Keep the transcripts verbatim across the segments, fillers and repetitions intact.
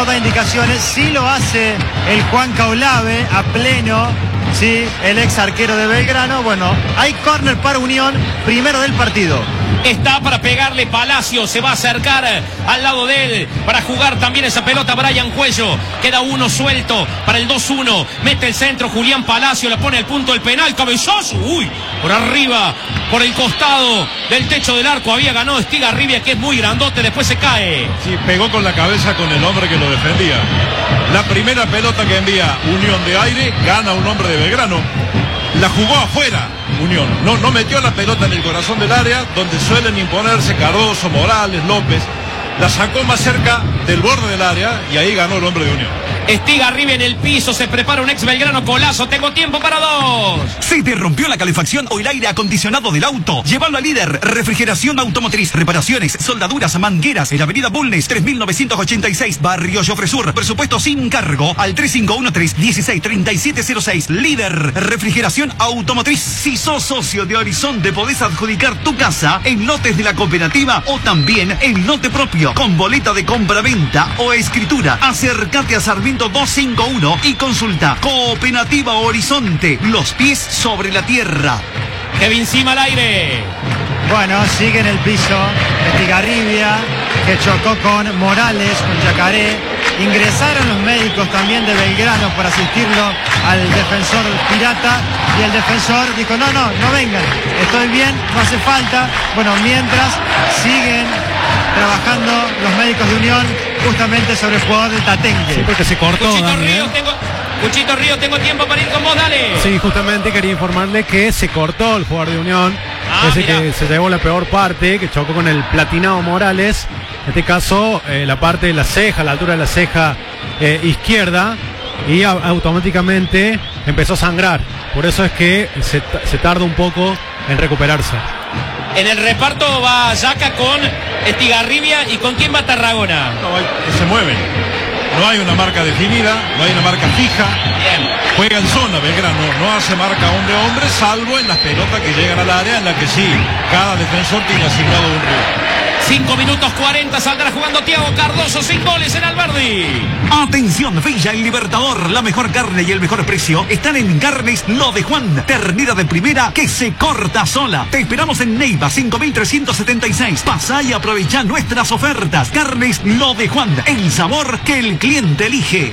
no da indicaciones. Sí lo hace el Juan Caulave a pleno, sí, el ex arquero de Belgrano. Bueno, hay córner para Unión, primero del partido. Está para pegarle Palacio, se va a acercar al lado de él para jugar también esa pelota Brian Cuello. Queda uno suelto para el dos uno. Mete el centro Julián Palacio, la pone al punto del penal. Cabezazo, uy, por arriba, por el costado del techo del arco. Había ganado Estigarribia, que es muy grandote, después se cae. Sí, pegó con la cabeza con el hombre que lo defendía. La primera pelota que envía Unión de aire, gana un hombre de Belgrano. La jugó afuera Unión, no, no metió la pelota en el corazón del área, donde suelen imponerse Cardoso, Morales, López. La sacó más cerca del borde del área y ahí ganó el hombre de Unión. Estigarribia en el piso, se prepara un ex Belgrano, Colazo, tengo tiempo para dos. ¿Se te rompió la calefacción o el aire acondicionado del auto? Llévalo a Líder, refrigeración automotriz, reparaciones, soldaduras, mangueras, en Avenida Bulnes, tres mil novecientos ochenta y seis, Barrio Jofre Sur. Presupuesto sin cargo al tres cinco uno tres, uno seis, tres siete cero seis. Líder, refrigeración automotriz. Si sos socio de Horizonte, podés adjudicar tu casa en lotes de la cooperativa o también en lote propio, con boleta de compra-venta o escritura. Acércate a Sarmiento doscientos cincuenta y uno y consulta Cooperativa Horizonte, los pies sobre la tierra. Kevin Sima al aire. Bueno, sigue en el piso Estigarribia, que chocó con Morales, con Yacaré. Ingresaron los médicos también de Belgrano para asistirlo al defensor pirata, y el defensor dijo, no, no, no vengan, estoy bien, no hace falta. Bueno, mientras siguen trabajando los médicos de Unión justamente sobre el jugador del Tatengue. Sí, porque se cortó. Cuchito Dani, Río, ¿eh? tengo... Cuchito Río, tengo tiempo para ir con vos, dale. Sí, justamente quería informarle que se cortó el jugador de Unión. Ah, ese mirá. que se llevó la peor parte, que chocó con el platinado Morales. En este caso, eh, la parte de la ceja, la altura de la ceja eh, izquierda. Y a- automáticamente empezó a sangrar. Por eso es que se, ta- se tarda un poco en recuperarse. En el reparto va Yaca con Estigarribia. ¿Y con quién va Tarragona? No, hay- se mueven. No hay una marca definida, no hay una marca fija. Bien. Juega en zona Belgrano, no hace marca hombre-hombre, salvo en las pelotas que llegan al área, en la que sí, cada defensor tiene asignado un rival. cinco minutos cuarenta, saldrá jugando Thiago Cardoso, sin goles en Alberdi. Atención, Villa El Libertador, la mejor carne y el mejor precio están en Carnes Lo de Juan, ternera de primera que se corta sola. Te esperamos en Neiva cinco mil trescientos setenta y seis. Pasá y aprovecha nuestras ofertas. Carnes Lo de Juan, el sabor que el cliente elige.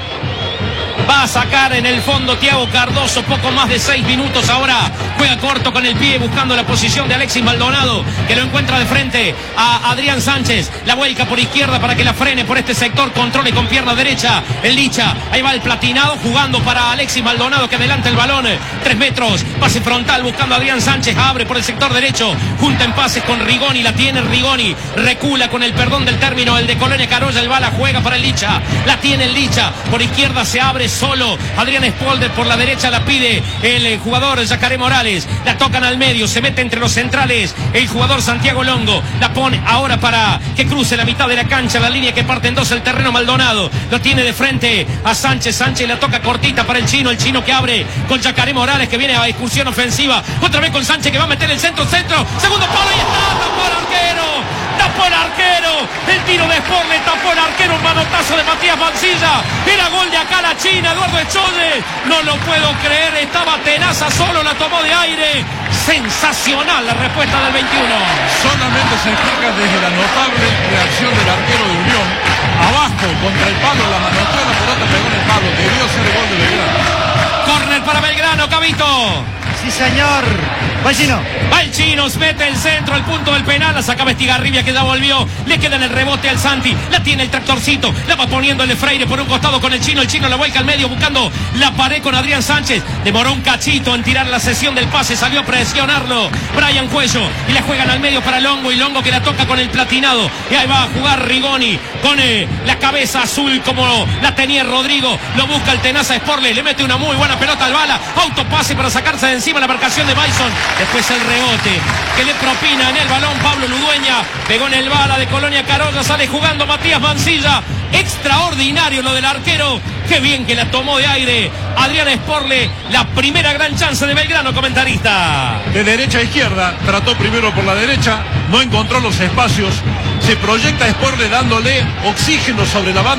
Va a sacar en el fondo Thiago Cardoso, poco más de seis minutos ahora. Juega corto con el pie buscando la posición de Alexis Maldonado, que lo encuentra de frente a Adrián Sánchez. La vuelca por izquierda para que la frene por este sector, controle con pierna derecha el Licha. Ahí va el platinado jugando para Alexis Maldonado, que adelanta el balón. Tres metros, pase frontal buscando a Adrián Sánchez. Abre por el sector derecho, junta en pases con Rigoni, la tiene Rigoni. Recula con el perdón del término el de Colonia Carolla. El bala juega para el Licha, la tiene el Licha. Por izquierda se abre solo Adrián Spolder, por la derecha la pide el eh, jugador Yacaré Morales. La tocan al medio, se mete entre los centrales el jugador Santiago Longo. La pone ahora para que cruce la mitad de la cancha, la línea que parte en dos el terreno Maldonado. Lo tiene de frente a Sánchez. Sánchez la toca cortita para el chino. El chino que abre con Yacaré Morales, que viene a excursión ofensiva. Otra vez con Sánchez, que va a meter el centro, centro. Segundo palo, ahí está, tapó el arquero. Tapó el arquero. El tiro de Sport le tapó el arquero. Un manotazo de Matías Mancilla. Era gol de acá la China, Eduardo Echolle. No lo puedo creer. Estaba Tenaza solo, la tomó de aire. Sensacional la respuesta del veintiuno. Solamente se explica desde la notable reacción del arquero de Unión. Abajo, contra el palo, la manoteó, la pelota pegó en el palo. Debió ser el gol de Belgrano. Córner para Belgrano, Cabito. Sí, señor. Va el chino. Va el chino, mete el centro, el punto del penal, la sacaba Estigarribia, que ya volvió, le queda en el rebote al Santi, la tiene el tractorcito, la va poniendo el de Freire por un costado con el chino, el chino la vuelca al medio buscando la pared con Adrián Sánchez, demoró un cachito en tirar la sesión del pase, salió a presionarlo Brian Cuello, y la juegan al medio para Longo, y Longo que la toca con el platinado, y ahí va a jugar Rigoni, con eh, la cabeza azul como la tenía Rodrigo, lo busca el Tenaza Sporle, le mete una muy buena pelota al bala, autopase para sacarse de encima la marcación de Bison, después el rebote que le propina en el balón Pablo Ludueña, pegó en el bala de Colonia Carolla, sale jugando Matías Mancilla, extraordinario lo del arquero, qué bien que la tomó de aire Adrián Sporle, la primera gran chance de Belgrano, comentarista. De derecha a izquierda, trató primero por la derecha, no encontró los espacios, se proyecta Sporle dándole oxígeno sobre la banda.